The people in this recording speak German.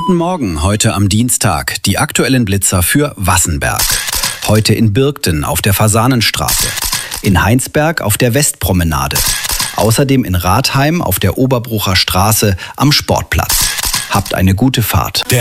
Guten Morgen, heute am Dienstag. Die aktuellen Blitzer für Wassenberg. Heute in Birkden auf der Fasanenstraße. In Heinsberg auf der Westpromenade. Außerdem in Rathheim auf der Oberbrucher Straße am Sportplatz. Habt eine gute Fahrt.